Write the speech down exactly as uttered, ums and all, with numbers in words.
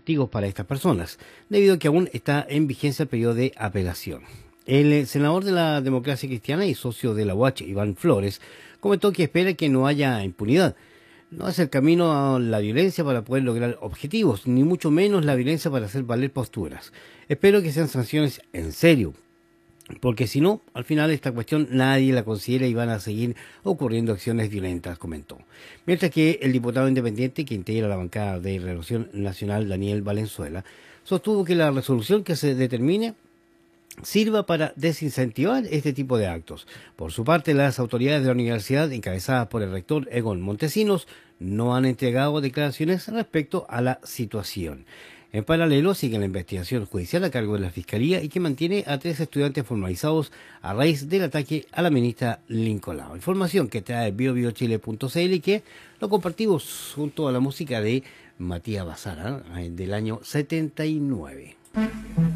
castigos para estas personas, debido a que aún está en vigencia el periodo de apelación. El eh, senador de la Democracia Cristiana y socio de la U A H, Iván Flores, comentó que espera que no haya impunidad. No es el camino a la violencia para poder lograr objetivos, ni mucho menos la violencia para hacer valer posturas. Espero que sean sanciones en serio, porque si no, al final esta cuestión nadie la considera y van a seguir ocurriendo acciones violentas, comentó. Mientras que el diputado independiente que integra la bancada de Renovación Nacional, Daniel Valenzuela, sostuvo que la resolución que se determine sirva para desincentivar este tipo de actos. Por su parte, las autoridades de la universidad, encabezadas por el rector Egon Montesinos, no han entregado declaraciones respecto a la situación. En paralelo, sigue la investigación judicial a cargo de la Fiscalía y que mantiene a tres estudiantes formalizados a raíz del ataque a la ministra Lincolao. Información que trae bio bio chile punto c l y que lo compartimos junto a la música de Matías Bazara, del año setenta y nueve.